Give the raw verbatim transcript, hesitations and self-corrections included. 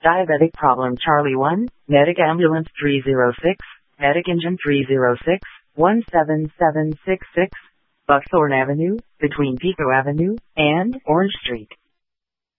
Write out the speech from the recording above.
Diabetic Problem Charlie one, Medic Ambulance three zero six, Medic Engine three zero six, one seven seven six six, Buckthorn Avenue, between Pico Avenue and Orange Street.